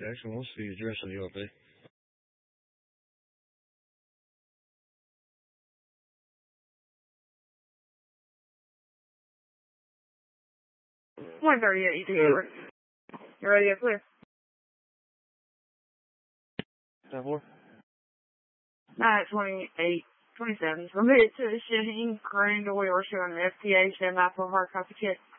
Jackson, what's the address of the LP? One 38, you together. You ready to clear? 10-4? 28, 27. Submitted to the shipping, according to we were showing an FTA semi for hard copy check.